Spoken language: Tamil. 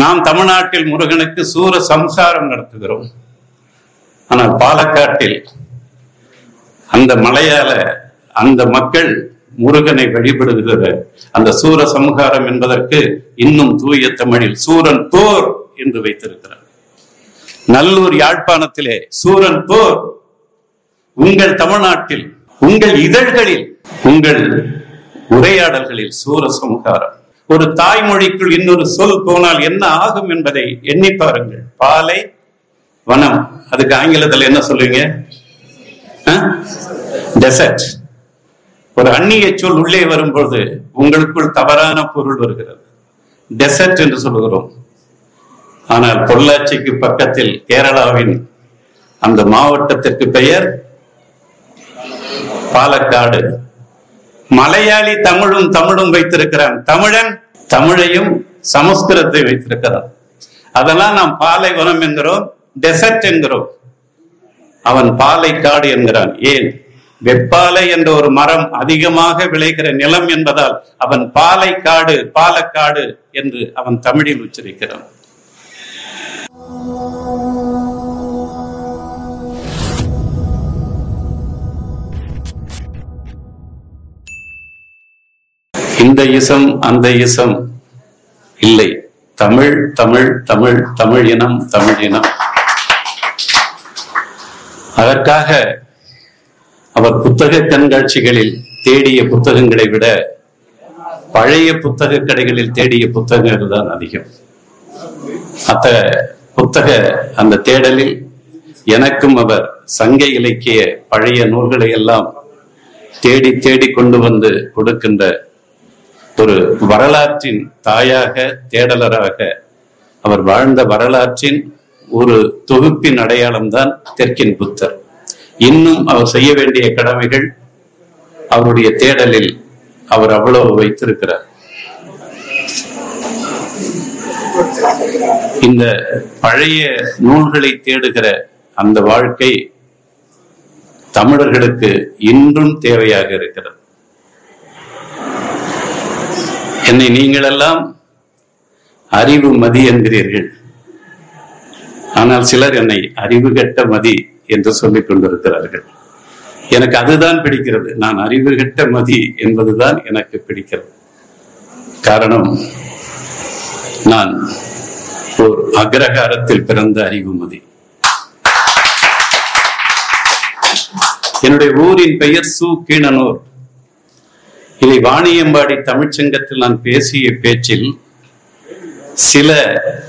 நாம் தமிழ்நாட்டில் முருகனுக்கு சூர சம்சாரம் நடத்துகிறோம். ஆனால் பாலக்காட்டில் அந்த மலையாள அந்த மக்கள் முருகனை வழிபடுகிற அந்த சூர சம்ஹாரம் என்பதற்கு இன்னும் தூய தமிழில் சூரன் போர் என்று வைத்திருக்கிறார். நல்லூர் யாழ்ப்பாணத்திலே சூரன் போர். உங்கள் தமிழ்நாட்டில் உங்கள் இதழ்களில் உங்கள் உரையாடல்களில் சூர சம்ஹாரம். ஒரு தாய்மொழிக்குள் இன்னொரு சொல் போனால் என்ன ஆகும் என்பதை எண்ணி பாருங்கள். பாலை வனம், அதுக்கு ஆங்கிலத்தில் என்ன சொல்லுவீங்க? டெசர்ட். ஒரு அந்நிய சொல் உள்ளே வரும்போது உங்களுக்குள் தவறான பொருள் வருகிறது. டெசர்ட் என்று சொல்லுகிறோம். ஆனால் பொள்ளாச்சிக்கு பக்கத்தில் கேரளாவின் அந்த மாவட்டத்திற்கு பெயர் பாலக்காடு. மலையாளி தமிழும் வைத்திருக்கிறான். தமிழன் தமிழையும் சமஸ்கிருதத்தை வைத்திருக்கிறான். அதெல்லாம் நாம் பாலைவனம் என்கிறோம், டெசர்ட் என்கிறோம். அவன் பாலைக்காடு என்கிறான். ஏன்? வெப்பாலை என்ற ஒரு மரம் அதிகமாக விளைகிற நிலம் என்பதால் அவன் பாலைக்காடு பாலக்காடு என்று அவன் தமிழில் உச்சரிக்கிறான். இந்த இசம் அந்த இசம் இல்லை. தமிழ் தமிழ் தமிழ் தமிழ் இனம் தமிழ் இனம். அதற்காக அவர் புத்தக கண்காட்சிகளில் தேடிய புத்தகங்களை விட பழைய புத்தக கடைகளில் தேடிய புத்தகங்கள் தான் அதிகம். அந்த தேடலில் எனக்கும் அவர் சங்க இலக்கிய பழைய நூல்களை எல்லாம் தேடி தேடி கொண்டு வந்து கொடுக்கின்ற ஒரு வரலாற்றின் தாயாக, தேடலராக அவர் வாழ்ந்த வரலாற்றின் ஒரு தொகுப்பின் அடையாளம்தான் தெற்கின் புத்தர். இன்னும் அவர் செய்ய வேண்டிய கடமைகள் அவருடைய தேடலில் அவர் அவ்வளவு வைத்திருக்கிறார். இந்த பழைய நூல்களை தேடுகிற அந்த வாழ்க்கை தமிழர்களுக்கு இன்றும் தேவையாக இருக்கிறது. என்னை நீங்கள் எல்லாம் அறிவு மதி என்கிறீர்கள். ஆனால் சிலர் என்னை அறிவு கெட்ட மதி என்று சொல்லிக் கொண்டிருக்கிறார்கள். எனக்கு அதுதான் பிடிக்கிறது. நான் அறிவு கெட்ட மதி என்பதுதான் எனக்கு பிடிக்கிறது. காரணம், நான் ஒரு அக்ரஹாரத்தில் பிறந்த அறிவுமதி. என்னுடைய ஊரின் பெயர் சு கீழனூர். இதை வாணியம்பாடி தமிழ்ச்சங்கத்தில் நான் பேசிய பேச்சில் சில